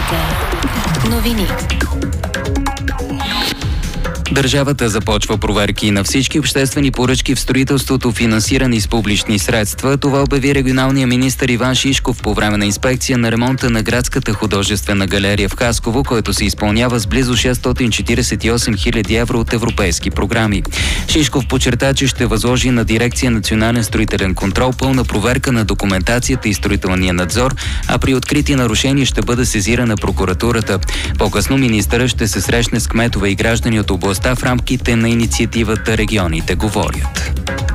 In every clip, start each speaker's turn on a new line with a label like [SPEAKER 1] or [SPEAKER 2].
[SPEAKER 1] Вероника. Новини.
[SPEAKER 2] Държавата започва проверки на всички обществени поръчки в строителството, финансирани с публични средства. Това обяви регионалният министър Иван Шишков по време на инспекция на ремонта на градската художествена галерия в Хасково, който се изпълнява с близо 648 000 евро от европейски програми. Шишков подчерта, че ще възложи на дирекция Национален строителен контрол пълна проверка на документацията и строителния надзор, а при открити нарушения ще бъде сезирана прокуратурата. По-късно министърът ще се срещне с кметове и граждани от областта в рамките на инициативата "Регионите говорят".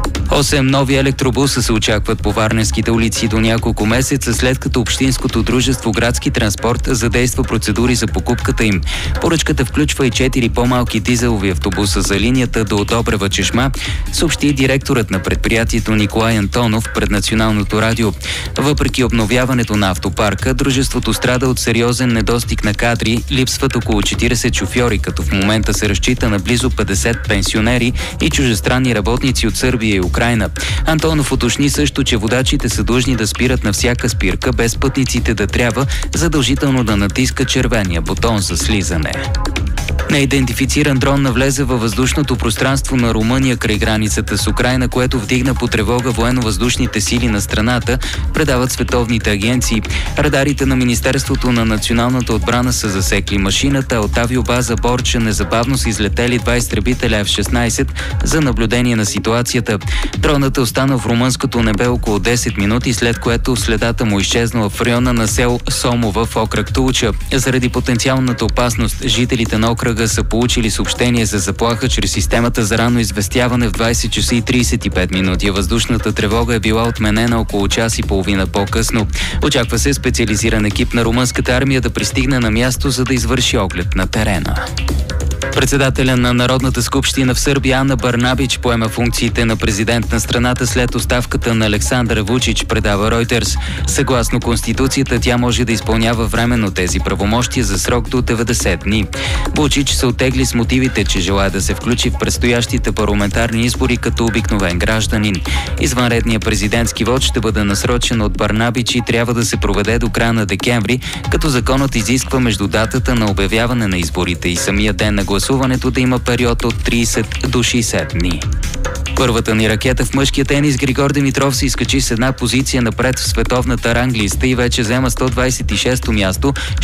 [SPEAKER 2] 8 нови електробуса се очакват по варненските улици до няколко месеца, след като Общинското дружество Градски транспорт задейства процедури за покупката им. Поръчката включва и 4 по-малки дизелови автобуса за линията до Добрева Чешма, съобщи директорът на предприятието Николай Антонов пред Националното радио. Въпреки обновяването на автопарка, дружеството страда от сериозен недостиг на кадри, липсват около 40 шофьори, като в момента се разчита на близо 50 пенсионери и чуждестранни работници от Сърбия и Украйна. Антонов уточни също, че водачите са длъжни да спират на всяка спирка, без пътниците да трябва задължително да натискат червения бутон за слизане. Неидентифициран дрон навлезе във въздушното пространство на Румъния край границата с Украйна, което вдигна по тревога военно-въздушните сили на страната, предават световните агенции. Радарите на Министерството на националната отбрана са засекли машината, от авиобаза Борча незабавно са излетели 2 изтребителя F-16 за наблюдение на ситуацията. Дронът е останал в румънското небе около 10 минути, след което следата му изчезнала в района на село Сомова в окръг Тулча. Заради потенциалната опасност, жителите на окръга са получили съобщение за заплаха чрез системата за ранно известяване в 20 часа и 35 минути. Въздушната тревога е била отменена около час и половина по-късно. Очаква се специализиран екип на румънската армия да пристигне на място, за да извърши оглед на терена. Председателя на Народната скупщина в Сърбия Ана Барнабич поема функциите на президент на страната след оставката на Александър Вучич, предава Ройтерс. Съгласно Конституцията, тя може да изпълнява временно тези правомощия за срок до 90 дни. Вучич се оттегли с мотивите, че желая да се включи в предстоящите парламентарни избори като обикновен гражданин. Извънредният президентски вод ще бъде насрочен от Барнабич и трябва да се проведе до края на декември, като законът изисква между датата на обявяване на изборите и самия ден на гласуването да има период от 30 до 60 дни. Първата ни ракета в мъжкия тенис Григор Димитров се изкачи с една позиция напред в световната ранглиста и вече взема 126-то място с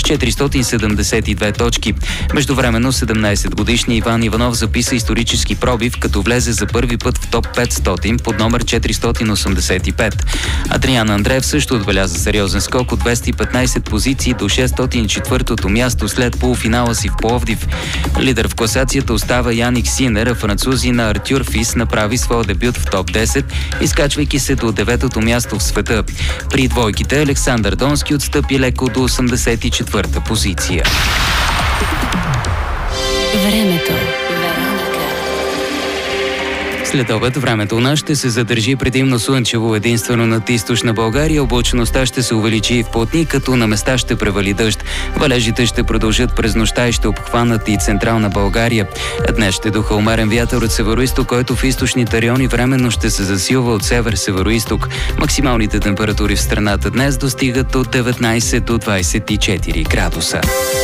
[SPEAKER 2] 472 точки. Междувременно 17-годишният Иван Иванов записа исторически пробив, като влезе за първи път в топ 500 под номер 485. Адриан Андреев също отбеляза сериозен скок от 215 позиции до 604-то място след полуфинала си в Пловдив. Лидер в класацията остава Яник Синер, а французина Артюр Фис направи своя дебют в топ 10, изкачвайки се до 9-то място в света. При двойките Александър Донски отстъпи леко до 84-та позиция.
[SPEAKER 1] Времето.
[SPEAKER 2] След обед времето у нас ще се задържи предимно слънчево, единствено над източна България. Облачността ще се увеличи и в плотни, като на места ще превали дъжд. Валежите ще продължат през нощта и ще обхванат и централна България. Днес ще духа умерен вятър от североизток, който в източните райони временно ще се засилва от север-североизток. Максималните температури в страната днес достигат от 19 до 24 градуса.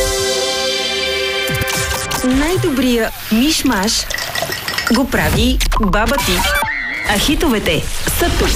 [SPEAKER 3] Най-добрия миш-маш го прави баба ти. А хитовете са тук.